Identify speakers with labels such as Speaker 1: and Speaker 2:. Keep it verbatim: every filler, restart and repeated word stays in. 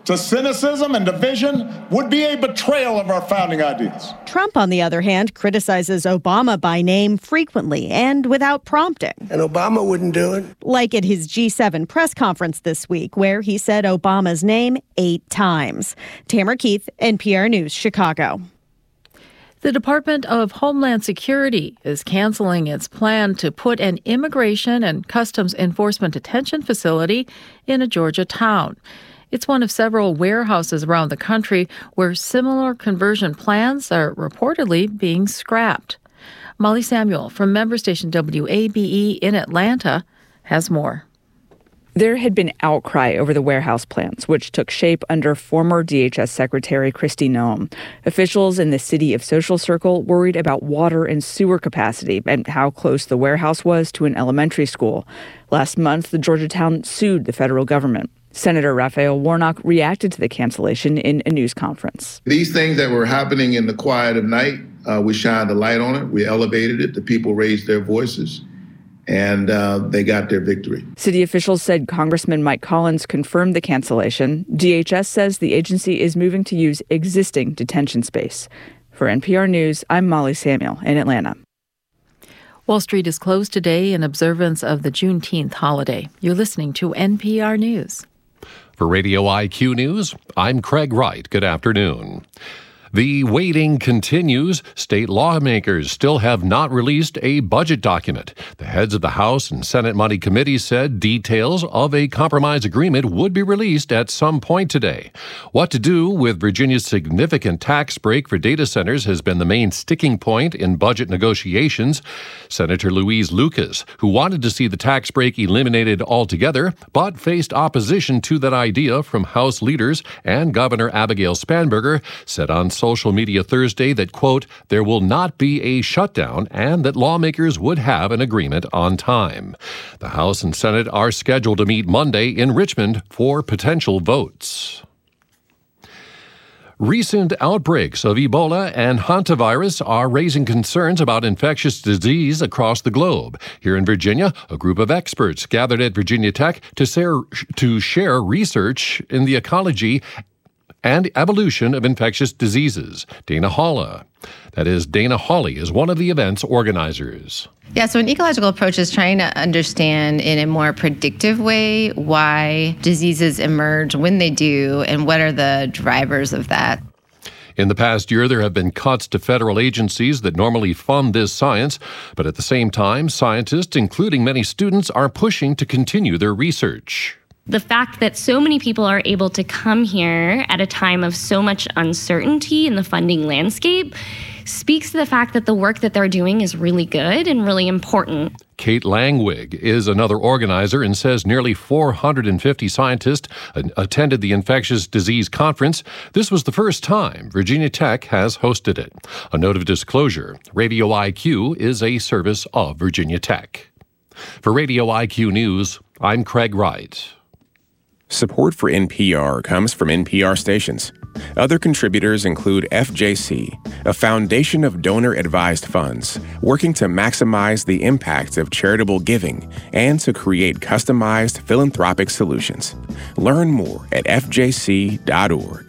Speaker 1: to cynicism and division would be a betrayal of our founding ideas.
Speaker 2: Trump, on the other hand, criticizes Obama by name frequently and without prompting.
Speaker 3: And Obama wouldn't do it.
Speaker 2: Like at his G seven press conference this week, where he said Obama's name eight times. Tamara Keith, N P R News, Chicago.
Speaker 4: The Department of Homeland Security is canceling its plan to put an immigration and customs enforcement detention facility in a Georgia town. It's one of several warehouses around the country where similar conversion plans are reportedly being scrapped. Molly Samuel from member station W A B E in Atlanta has more.
Speaker 5: There had been outcry over the warehouse plans, which took shape under former D H S Secretary Kristi Noem. Officials in the city of Social Circle worried about water and sewer capacity and how close the warehouse was to an elementary school. Last month, the Georgia town sued the federal government. Senator Raphael Warnock reacted to the cancellation in a news conference.
Speaker 6: These things that were happening in the quiet of night, uh, we shined a light on it. We elevated it. The people raised their voices. And uh, they got their victory.
Speaker 5: City officials said Congressman Mike Collins confirmed the cancellation. D H S says the agency is moving to use existing detention space. For N P R News, I'm Molly Samuel in Atlanta.
Speaker 4: Wall Street is closed today in observance of the Juneteenth holiday. You're listening to N P R News.
Speaker 7: For Radio I Q News, I'm Craig Wright. Good afternoon. The waiting continues. State lawmakers still have not released a budget document. The heads of the House and Senate Money Committees said details of a compromise agreement would be released at some point today. What to do with Virginia's significant tax break for data centers has been the main sticking point in budget negotiations. Senator Louise Lucas, who wanted to see the tax break eliminated altogether, but faced opposition to that idea from House leaders and Governor Abigail Spanberger, said on social media Thursday that, quote, there will not be a shutdown and that lawmakers would have an agreement on time. The House and Senate are scheduled to meet Monday in Richmond for potential votes. Recent outbreaks of Ebola and hantavirus are raising concerns about infectious disease across the globe. Here in Virginia, a group of experts gathered at Virginia Tech to share, to share research in the ecology and evolution of infectious diseases. Dana Hawley. That is, Dana Hawley is one of the event's organizers.
Speaker 8: Yeah, so an ecological approach is trying to understand in a more predictive way why diseases emerge, when they do, and what are the drivers of that.
Speaker 7: In the past year, there have been cuts to federal agencies that normally fund this science, but at the same time, scientists, including many students, are pushing to continue their research.
Speaker 9: The fact that so many people are able to come here at a time of so much uncertainty in the funding landscape speaks to the fact that the work that they're doing is really good and really important.
Speaker 7: Kate Langwig is another organizer and says nearly four hundred fifty scientists attended the infectious disease conference. This was the first time Virginia Tech has hosted it. A note of disclosure, Radio I Q is a service of Virginia Tech. For Radio I Q News, I'm Craig Wright.
Speaker 10: Support for N P R comes from N P R stations. Other contributors include F J C, a foundation of donor-advised funds, working to maximize the impact of charitable giving and to create customized philanthropic solutions. Learn more at F J C dot org.